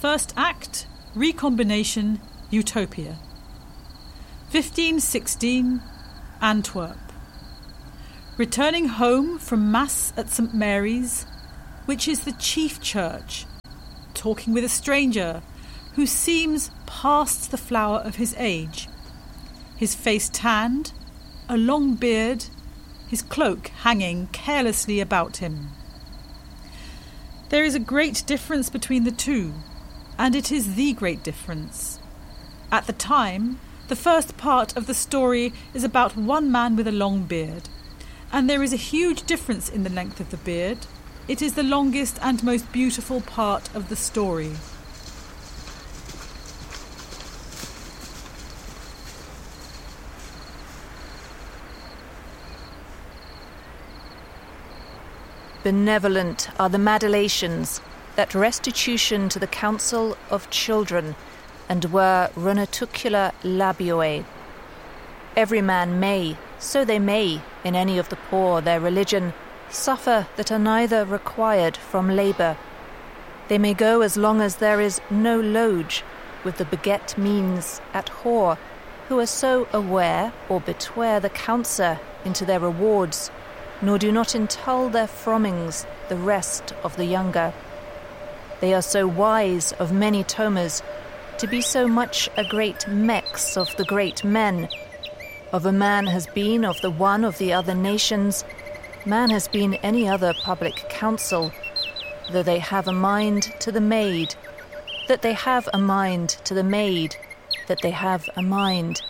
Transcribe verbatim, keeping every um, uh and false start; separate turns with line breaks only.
First act, Recombination, Utopia. fifteen sixteen, Antwerp. Returning home from Mass at Saint Mary's, which is the chief church, talking with a stranger who seems past the flower of his age, his face tanned, a long beard, his cloak hanging carelessly about him. There is a great difference between the two, and it is the great difference. At the time, the first part of the story is about one man with a long beard, and there is a huge difference in the length of the beard. It is the longest and most beautiful part of the story.
Benevolent are the Madelations, that restitution to the council of children, and were runatucula labioe. Every man may, so they may, in any of the poor their religion, suffer that are neither required from labour. They may go as long as there is no loge, with the beget means at whore, who are so aware or betware the counselor into their rewards, nor do not entull their frommings the rest of the younger. They are so wise of many tomas, to be so much a great mex of the great men. Of a man has been of the one of the other nations, man has been any other public council, though they have a mind to the maid, that they have a mind to the maid, that they have a mind.